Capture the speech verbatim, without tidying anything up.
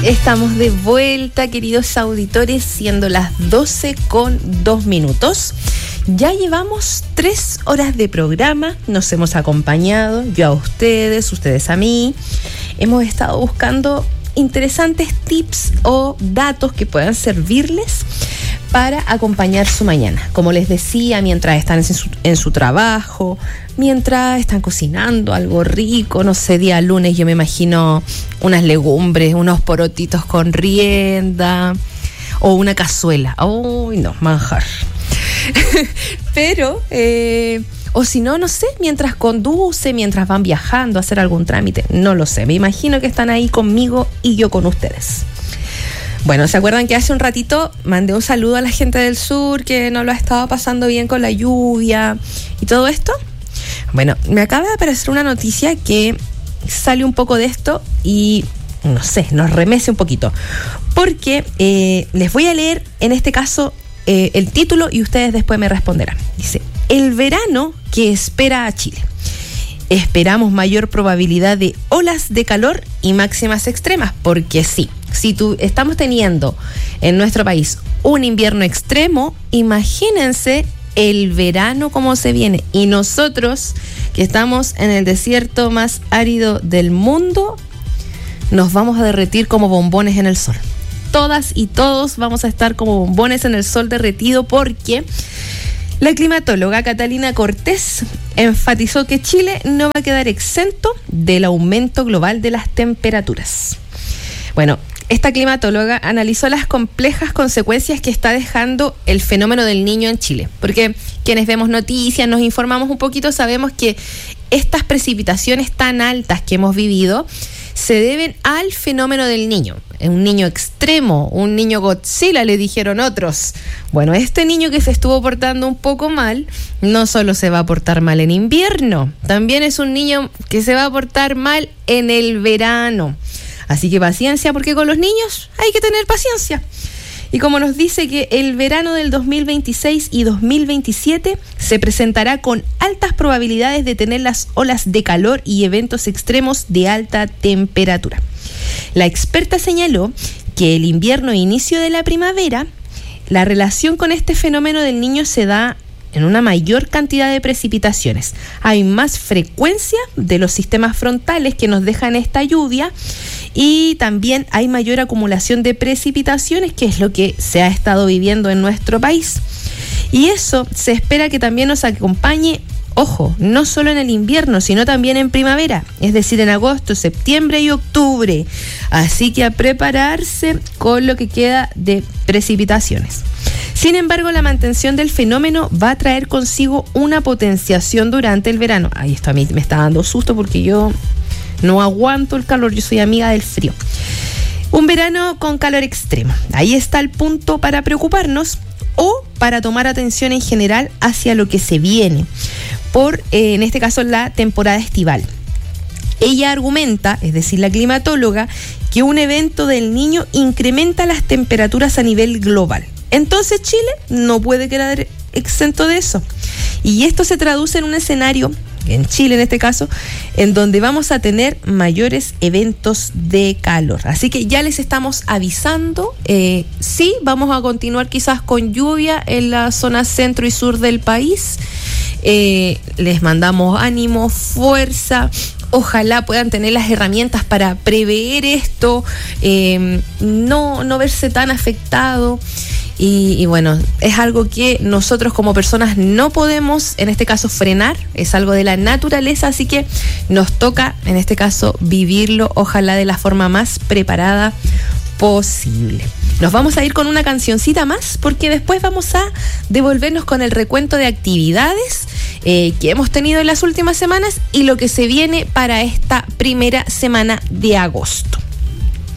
Estamos de vuelta, queridos auditores, siendo las doce con dos minutos. Ya llevamos tres horas de programa, nos hemos acompañado, yo a ustedes, ustedes a mí. Hemos estado buscando interesantes tips o datos que puedan servirles para acompañar su mañana. Como les decía, mientras están en su, en su trabajo, mientras están cocinando algo rico, no sé, día lunes yo me imagino unas legumbres, unos porotitos con rienda o una cazuela. ¡Uy, no, manjar! Pero, eh, o si no, no sé, mientras conduce, mientras van viajando a hacer algún trámite, no lo sé. Me imagino que están ahí conmigo y yo con ustedes. Bueno, ¿se acuerdan que hace un ratito mandé un saludo a la gente del sur que no lo ha estado pasando bien con la lluvia y todo esto? Bueno, me acaba de aparecer una noticia que sale un poco de esto y, no sé, nos remece un poquito. Porque eh, les voy a leer, en este caso, eh, el título y ustedes después me responderán. Dice, el verano que espera a Chile. Esperamos mayor probabilidad de olas de calor y máximas extremas, porque sí, si tu, estamos teniendo en nuestro país un invierno extremo, imagínense el verano como se viene. Y nosotros, que estamos en el desierto más árido del mundo, nos vamos a derretir como bombones en el sol. Todas y todos vamos a estar como bombones en el sol derretido, porque la climatóloga Catalina Cortés enfatizó que Chile no va a quedar exento del aumento global de las temperaturas. Bueno, esta climatóloga analizó las complejas consecuencias que está dejando el fenómeno del Niño en Chile, porque quienes vemos noticias, nos informamos un poquito, sabemos que estas precipitaciones tan altas que hemos vivido se deben al fenómeno del Niño. Un niño extremo, un niño Godzilla, le dijeron otros. Bueno, este niño que se estuvo portando un poco mal, no solo se va a portar mal en invierno, también es un niño que se va a portar mal en el verano. Así que paciencia, porque con los niños hay que tener paciencia. Y como nos dice que el verano del dos mil veintiséis y dos mil veintisiete se presentará con altas probabilidades de tener las olas de calor y eventos extremos de alta temperatura. La experta señaló que el invierno e inicio de la primavera, la relación con este fenómeno del Niño se da en una mayor cantidad de precipitaciones. Hay más frecuencia de los sistemas frontales que nos dejan esta lluvia y también hay mayor acumulación de precipitaciones, que es lo que se ha estado viviendo en nuestro país. Y eso se espera que también nos acompañe, ojo, no solo en el invierno, sino también en primavera, es decir, en agosto, septiembre y octubre. Así que a prepararse con lo que queda de precipitaciones. Sin embargo, la mantención del fenómeno va a traer consigo una potenciación durante el verano. Ay, esto a mí me está dando susto porque yo no aguanto el calor, yo soy amiga del frío. Un verano con calor extremo. Ahí está el punto para preocuparnos o para tomar atención en general hacia lo que se viene, por, eh, en este caso, la temporada estival. Ella argumenta, es decir, la climatóloga, que un evento del Niño incrementa las temperaturas a nivel global. Entonces Chile no puede quedar exento de eso. Y esto se traduce en un escenario, en Chile en este caso, en donde vamos a tener mayores eventos de calor. Así que ya les estamos avisando, eh, sí, vamos a continuar quizás con lluvia en la zona centro y sur del país. Eh, les mandamos ánimo, fuerza. Ojalá puedan tener las herramientas para prever esto, eh, no, no verse tan afectado. Y, y bueno, es algo que nosotros como personas no podemos, en este caso, frenar. Es algo de la naturaleza, así que nos toca, en este caso, vivirlo, ojalá de la forma más preparada posible. Nos vamos a ir con una cancioncita más, porque después vamos a devolvernos con el recuento de actividades eh, que hemos tenido en las últimas semanas y lo que se viene para esta primera semana de agosto.